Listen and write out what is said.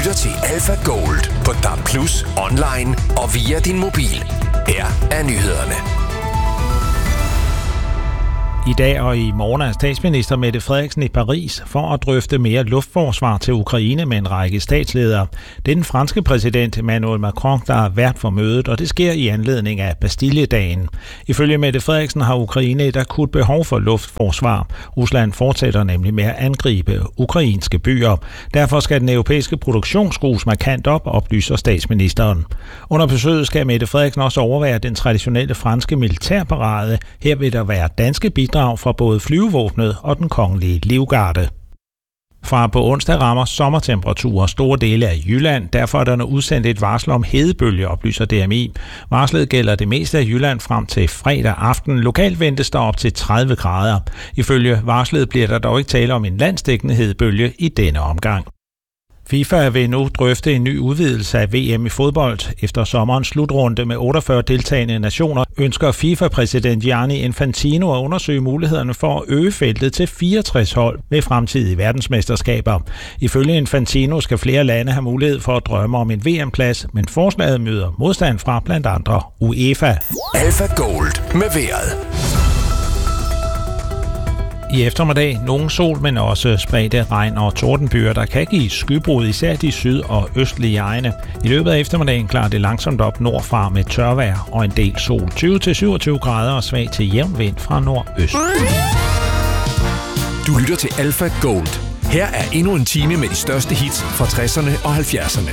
lytter til Alpha Gold på DAB+, online og via din mobil. Her er nyhederne. I dag og i morgen er statsminister Mette Frederiksen i Paris for at drøfte mere luftforsvar til Ukraine med en række statsledere. Det er den franske præsident Emmanuel Macron, der er vært for mødet, og det sker i anledning af Bastilledagen. Ifølge Mette Frederiksen har Ukraine et akut behov for luftforsvar. Rusland fortsætter nemlig med at angribe ukrainske byer. Derfor skal den europæiske produktion skrues markant op, oplyser statsministeren. Under besøget skal Mette Frederiksen også overvære den traditionelle franske militærparade. Her vil der være danske bidrag fra både flyvevåbnet og den kongelige livgarde. Fra på onsdag rammer sommertemperaturer store dele af Jylland. Derfor er der nu udsendt et varsel om hedebølge, oplyser DMI. Varslet gælder det meste af Jylland frem til fredag aften. Lokalt ventes der op til 30 grader. Ifølge varslet bliver der dog ikke tale om en landsdækkende hedebølge i denne omgang. FIFA vil nu drøfte en ny udvidelse af VM i fodbold. Efter sommerens slutrunde med 48 deltagende nationer ønsker FIFA-præsident Gianni Infantino at undersøge mulighederne for at øge feltet til 64 hold ved fremtidige verdensmesterskaber. Ifølge Infantino skal flere lande have mulighed for at drømme om en VM-plads, men forslaget møder modstand fra blandt andre UEFA. Alpha Gold med vejret. I eftermiddag nogen sol, men også spredte regn- og tordenbyer, der kan give skybrud især de syd- og østlige egne. I løbet af eftermiddagen klarer det langsomt op nordfra med tørvejr og en del sol. 20-27 grader og svag til jævn vind fra nordøst. Du lytter til Alpha Gold. Her er endnu en time med de største hits fra 60'erne og 70'erne.